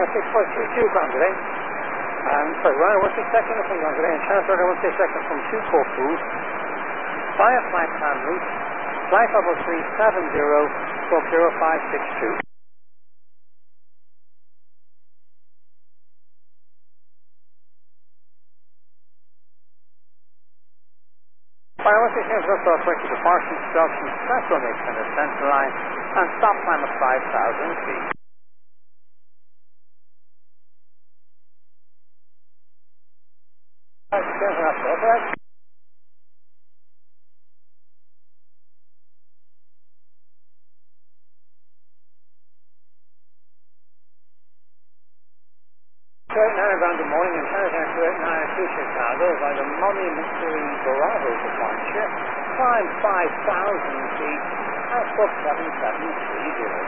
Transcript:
6.22 Grangelane. Sorry, 116 from Grangelane, channel 116 from 2 Corfu. Via flight plan route, flight level 370, stroke 0562. Fire 116 is also approaching departure instructions, transfer makes on the center line, and stop time at 5,000 feet. Good morning in China 289 to Chicago by the Mummy Mystery Bravo departure. Climb 5,000 feet, Outlook 7730.